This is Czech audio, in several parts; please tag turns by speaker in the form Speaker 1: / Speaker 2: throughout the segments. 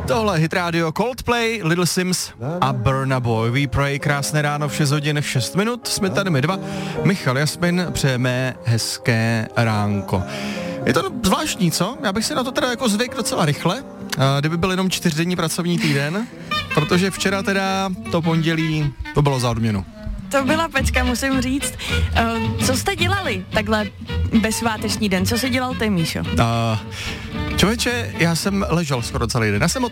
Speaker 1: Tohle Hit Radio, Coldplay, Little Sims a Burna Boy. We Pray, krásné ráno, v 6 hodin 6 minut, jsme tady my dva. Michal, Jasmin, přejeme hezké ránko. Je to zvláštní, co? Já bych si na to teda jako zvyk docela rychle, kdyby byl jenom 4denní pracovní týden, protože včera teda to pondělí, to bylo za odměnu.
Speaker 2: To byla pecka, musím říct. Co jste dělali takhle bezsváteční den? Co jsi dělal ty, Míšo?
Speaker 1: Člověče, já jsem ležel skoro celý den. Já jsem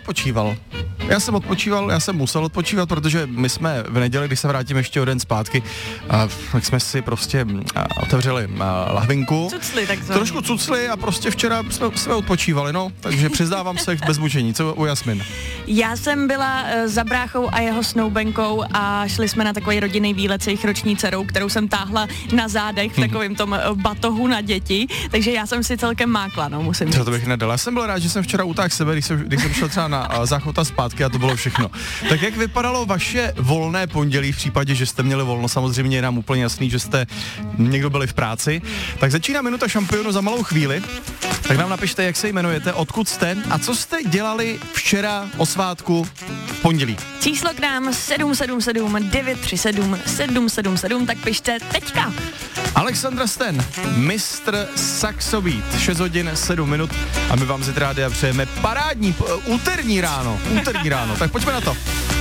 Speaker 1: musel odpočívat, protože my jsme v neděli, když se vrátíme ještě o den zpátky, tak jsme si prostě otevřeli lahvinku.
Speaker 2: Cucli takzvaně.
Speaker 1: Trošku cucli a prostě včera jsme odpočívali, no. Takže přiznávám se bez mučení. Co u Jasmin?
Speaker 2: Já jsem byla za bráchou a jeho snoubenkou a šli jsme na takový rodinný výlet s jejich roční dcerou, kterou jsem táhla na zádech v takovém tom batohu na děti, takže já jsem si celkem mákla, no, musím říct.
Speaker 1: To bych nedal. Já jsem byl rád, že jsem včera utáhl sebe, když jsem šel třeba na záchod a zpátky a to bylo všechno. Tak jak vypadalo vaše volné pondělí v případě, že jste měli volno? Samozřejmě je nám úplně jasný, že jste někdo byli v práci. Tak začíná minuta šampionu za malou chvíli. Tak nám napište, jak se jmenujete, odkud jste a co jste dělali včera o svátku v pondělí.
Speaker 2: Číslo k nám 777 937 777, tak pište teďka.
Speaker 1: Alexandra Sten, mistr Saxo Beat, 6 hodin 7 minut a my vám z rádia přejeme parádní úterní ráno, tak pojďme na to.